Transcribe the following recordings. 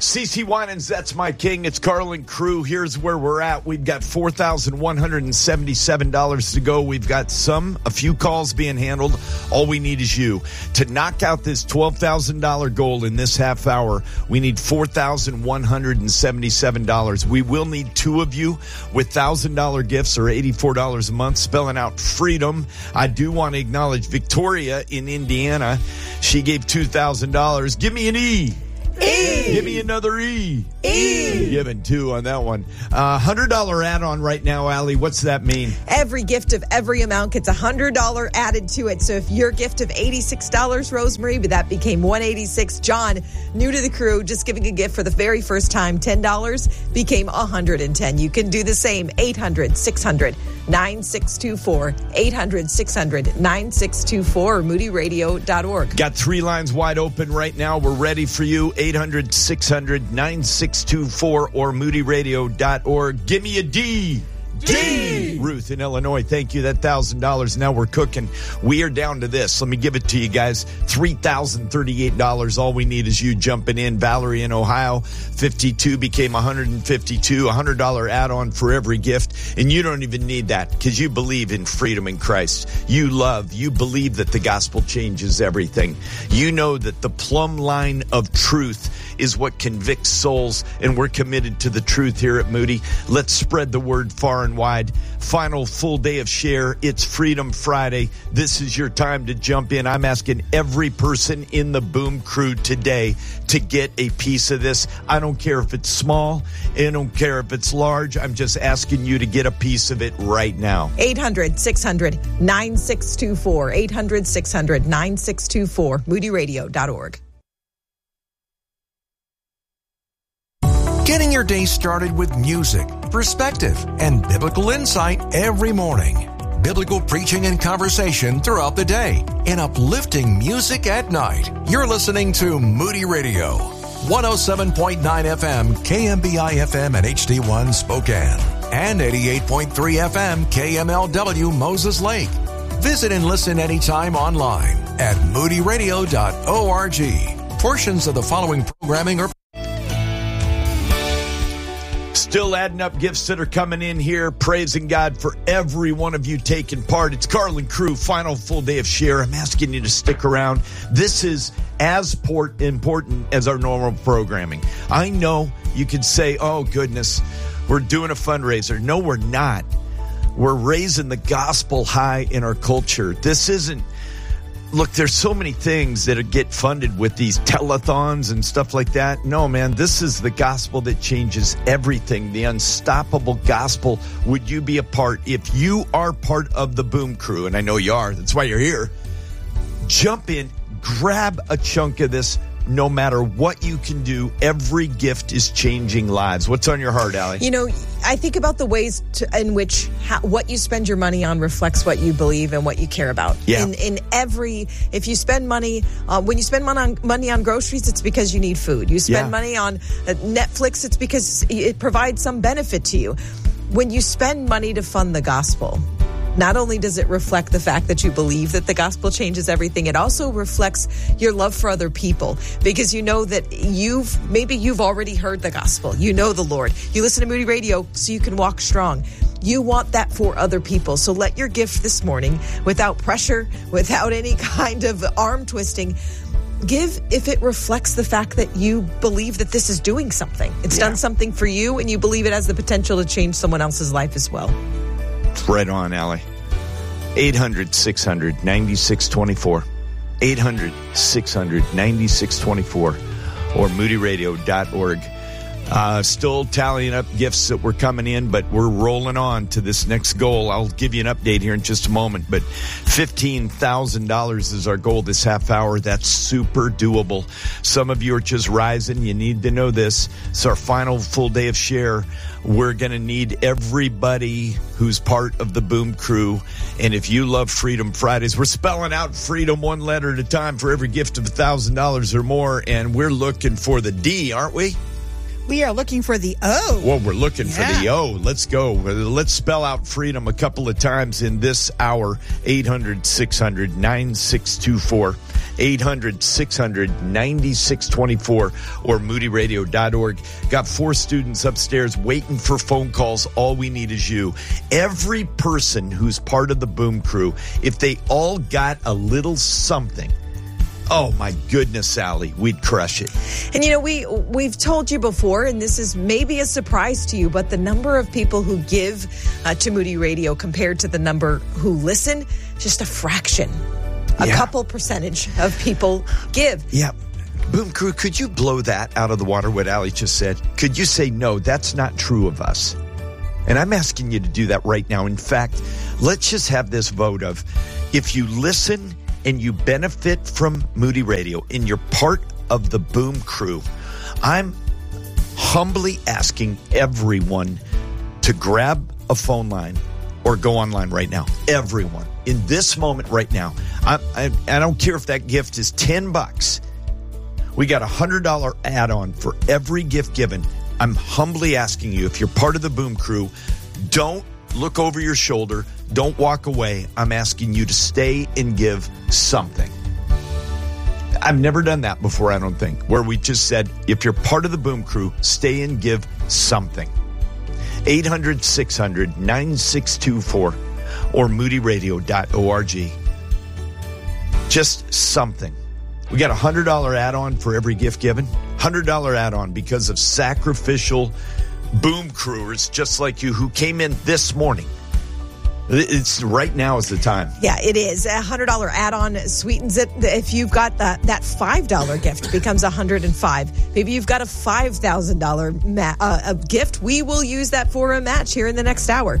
CeCe Winans, That's My King. It's Carlin Crew. Here's where we're at. We've got $4,177 to go. We've got a few calls being handled. All we need is you. To knock out this $12,000 goal in this half hour, we need $4,177. We will need two of you with $1,000 gifts or $84 a month, spelling out freedom. I do want to acknowledge Victoria in Indiana. She gave $2,000. Give me an E. E. Give me another E. E. Giving two on that one. $100 add-on right now, Allie. What's that mean? Every gift of every amount gets $100 added to it. So if your gift of $86, Rosemary, but that became $186. John, new to the crew, just giving a gift for the very first time, $10 became $110. You can do the same. 800-600-9624. 800-600-9624 or moodyradio.org. Got three lines wide open right now. We're ready for you. 800-600-9624 or moodyradio.org. Give me a D. D. Ruth in Illinois, thank you. That $1,000. Now we're cooking. We are down to this. Let me give it to you guys. $3,038. All we need is you jumping in. Valerie in Ohio, 52 became 152. $100 add-on for every gift. And you don't even need that because you believe in freedom in Christ. You believe that the gospel changes everything. You know that the plumb line of truth is what convicts souls, and we're committed to the truth here at Moody. Let's spread the word far and wide. Final full day of share. It's Freedom Friday. This is your time to jump in. I'm asking every person in the Boom Crew today to get a piece of this. I don't care if it's small. I don't care if it's large. I'm just asking you to get a piece of it right now. 800-600-9624. 800-600-9624. moodyradio.org. Getting your day started with music, perspective, and biblical insight every morning. Biblical preaching and conversation throughout the day. And uplifting music at night. You're listening to Moody Radio. 107.9 FM, KMBI FM and HD1 Spokane. And 88.3 FM, KMLW Moses Lake. Visit and listen anytime online at moodyradio.org. Portions of the following programming are still adding up gifts that are coming in here. Praising God for every one of you taking part. It's Carlin Crew, final full day of share. I'm asking you to stick around. This is as important as our normal programming. I know you could say, oh, goodness, we're doing a fundraiser. No, we're not. We're raising the gospel high in our culture. This isn't. Look, there's so many things that get funded with these telethons and stuff like that. No, man, this is the gospel that changes everything. The unstoppable gospel. Would you be a part? If you are part of the Boom Crew, and I know you are, that's why you're here, jump in, grab a chunk of this. No matter what you can do, every gift is changing lives. What's on your heart, Allie? You know, I think about the ways in which what you spend your money on reflects what you believe and what you care about. Yeah. If you spend money, when you spend money on groceries, it's because you need food. You spend money on Netflix, it's because it provides some benefit to you. When you spend money to fund the gospel, not only does it reflect the fact that you believe that the gospel changes everything, it also reflects your love for other people, because you know that you've already heard the gospel. You know the Lord. You listen to Moody Radio so you can walk strong. You want that for other people. So let your gift this morning, without pressure, without any kind of arm twisting, give if it reflects the fact that you believe that this is doing something. It's done something for you, and you believe it has the potential to change someone else's life as well. Right on, Allie. 800-600-9624. 800-600-9624 or moodyradio.org. Still tallying up gifts that were coming in, but we're rolling on to this next goal. I'll give you an update here in just a moment, but $15,000 is our goal this half hour. That's super doable. Some of you are just rising. You need to know this. It's our final full day of share. We're going to need everybody who's part of the Boom Crew. And if you love Freedom Fridays, we're spelling out freedom one letter at a time for every gift of $1,000 or more. And we're looking for the D, aren't we? We are looking for the O. Well, we're looking for the O. Let's go. Let's spell out freedom a couple of times in this hour. 800-600-9624. 800-600-9624 or moodyradio.org. Got 4 students upstairs waiting for phone calls. All we need is you. Every person who's part of the Boom Crew, if they all got a little something, oh my goodness, Sally, we'd crush it. And you know, we've told you before, and this is maybe a surprise to you, but the number of people who give to Moody Radio compared to the number who listen, just a fraction. A couple percentage of people give. Yeah. Boom Crew, could you blow that out of the water, what Allie just said? Could you say, no, that's not true of us? And I'm asking you to do that right now. In fact, let's just have this vote of, if you listen and you benefit from Moody Radio and you're part of the Boom Crew, I'm humbly asking everyone to grab a phone line or go online right now. Everyone. In this moment right now. I don't care if that gift is $10. We got a $100 add-on for every gift given. I'm humbly asking you, if you're part of the Boom Crew, don't look over your shoulder. Don't walk away. I'm asking you to stay and give something. I've never done that before, I don't think, where we just said, if you're part of the Boom Crew, stay and give something. 800-600-9624 or moodyradio.org. Just something. We got a $100 add-on for every gift given. $100 add-on because of sacrificial Boom Crewers just like you who came in this morning. It's right now is the time. Yeah, it is. A $100 add-on sweetens it. If you've got that $5 gift, becomes $105. Maybe you've got a $5,000 gift. We will use that for a match here in the next hour.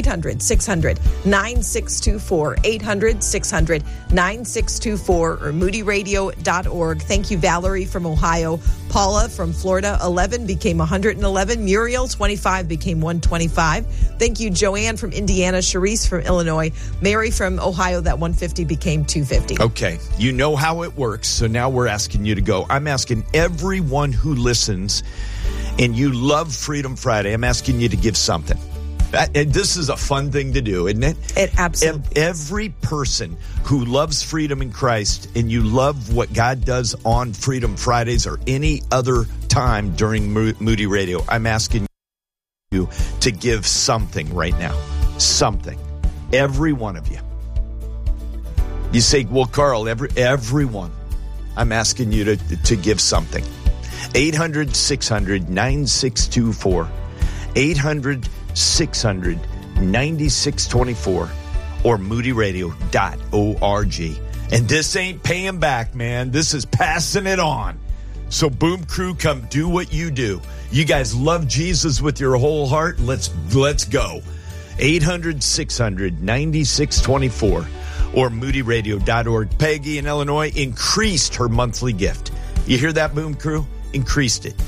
800-600-9624. 800-600-9624 or moodyradio.org. Thank you, Valerie from Ohio. Paula from Florida, 11 became 111. Muriel, 25 became 125. Thank you, Joanne from Indiana. Cherise from Illinois. Mary from Ohio, that 150 became 250. Okay, you know how it works, so now we're asking you to go. I'm asking everyone who listens and you love Freedom Friday, I'm asking you to give something. This is a fun thing to do, isn't it? It absolutely Every person who loves freedom in Christ and you love what God does on Freedom Fridays or any other time during Moody Radio, I'm asking you to give something right now. Something. Every one of you. You say, well, Carl, everyone. I'm asking you to give something. 800-600-9624. 800-600-9624 or moodyradio.org. And this ain't paying back, man. This is passing it on. So Boom Crew, come do what you do. You guys love Jesus with your whole heart. Let's go. 800-600-9624 or moodyradio.org. Peggy in Illinois increased her monthly gift. You hear that, Boom Crew? Increased it.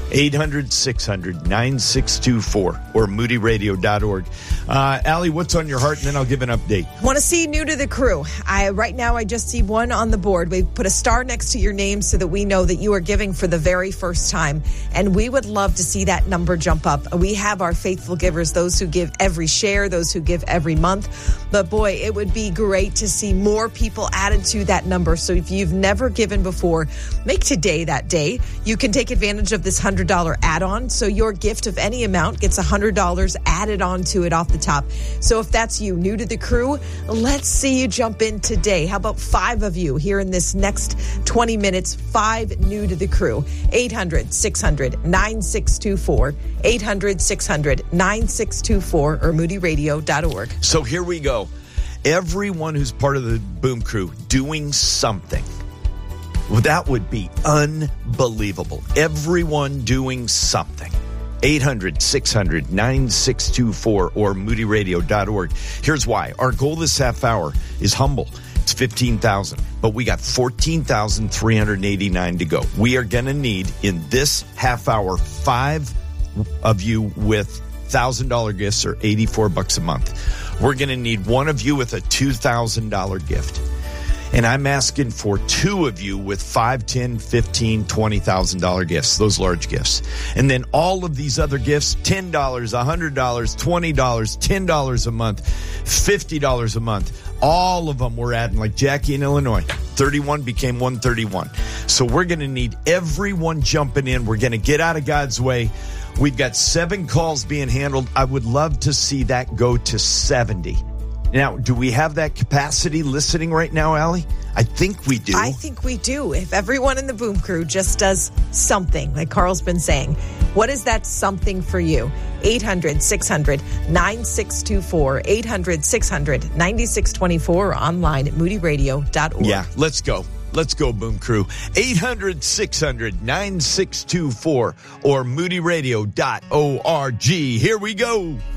800-600-9624 or moodyradio.org. Allie, what's on your heart? And then I'll give an update. Want to see new to the crew? Right now, I just see one on the board. We've put a star next to your name so that we know that you are giving for the very first time. And we would love to see that number jump up. We have our faithful givers, those who give every share, those who give every month. But boy, it would be great to see more people added to that number. So if you've never given before, make today that day. You can take advantage of this $100 add-on. So your gift of any amount gets $100 added onto it off the top. So if that's you, new to the crew, let's see you jump in today. How about 5 of you here in this next 20 minutes? 5 new to the crew. 800-600-9624. 800-600-9624 or moodyradio.org. So here we go. Everyone who's part of the Boom Crew doing something. Well, that would be unbelievable. Everyone doing something. 800-600-9624 or moodyradio.org. Here's why. Our goal this half hour is humble. It's 15,000, but we got 14,389 to go. We are going to need in this half hour 5 of you with $1,000 gifts or $84 a month. We're going to need one of you with a $2,000 gift. And I'm asking for two of you with $5, $10, $15, $20,000 gifts, those large gifts. And then all of these other gifts, $10, $100, $20, $10 a month, $50 a month. All of them we're adding, like Jackie in Illinois. 31 became 131. So we're going to need everyone jumping in. We're going to get out of God's way. We've got 7 calls being handled. I would love to see that go to 70. Now, do we have that capacity listening right now, Allie? I think we do. I think we do. If everyone in the Boom Crew just does something, like Carl's been saying, what is that something for you? 800-600-9624, 800-600-9624, online at moodyradio.org. Yeah, let's go. Let's go, Boom Crew. 800-600-9624 or moodyradio.org. Here we go.